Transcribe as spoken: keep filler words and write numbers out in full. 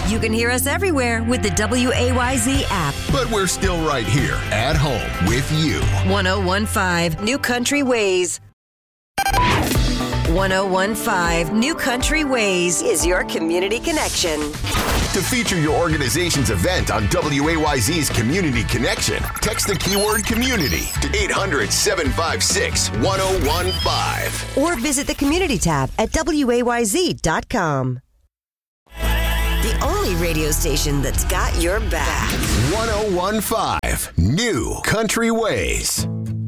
You can hear us everywhere with the W A Y Z app. But we're still right here at home with you. one oh one point five New Country Ways. one oh one point five New Country Ways is your community connection. To feature your organization's event on W A Y Z's Community Connection, text the keyword community to eight hundred, seven five six, one oh one five. Or visit the community tab at W A Y Z dot com. The only radio station that's got your back. one oh one point five New Country Ways.